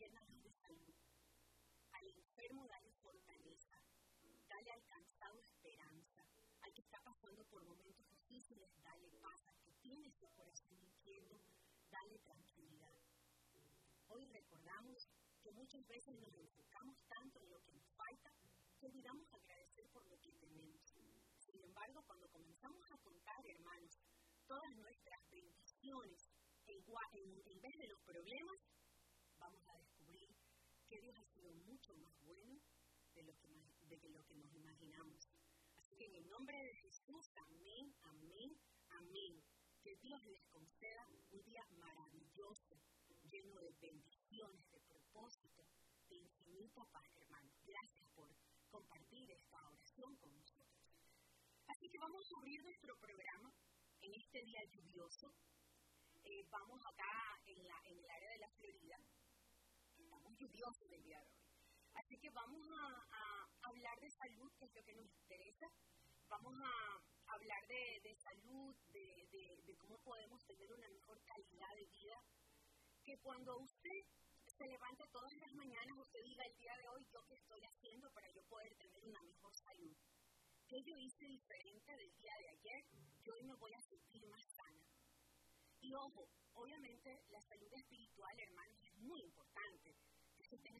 llénalos de salud. Al enfermo dale fortaleza, dale al cansado esperanza, al que está pasando por momentos difíciles, dale paz, al que tiene su corazón inquieto, dale tranquilidad. Hoy recordamos que muchas veces nos enfocamos tanto en lo que nos falta que olvidamos agradecer por lo que tenemos. Sin embargo, cuando comenzamos a contar, hermanos, todas nuestras bendiciones en vez de los problemas, vamos a descubrir que Dios ha sido mucho más bueno de lo que nos imaginamos. Así que en el nombre de Jesús, amén, amén, amén. Que Dios les conceda un día maravilloso, lleno de bendiciones, de propósito, de infinita paz, hermanos. Gracias por compartir esta oración con nosotros. Así que vamos a abrir nuestro programa en este día lluvioso. Vamos acá en el área de la Florida. Estamos lluviosos el día de hoy. Así que vamos a hablar de salud, que es lo que nos interesa. Vamos a hablar de salud, de cómo podemos tener una mejor calidad de vida. Que cuando usted se levante todas las mañanas, usted diga el día de hoy, ¿yo qué estoy haciendo para yo poder tener una mejor salud? ¿Qué yo hice diferente del día de ayer? Yo hoy me voy a sentir más sana. Y ojo, obviamente la salud espiritual, hermanos, es muy importante. Que usted tenga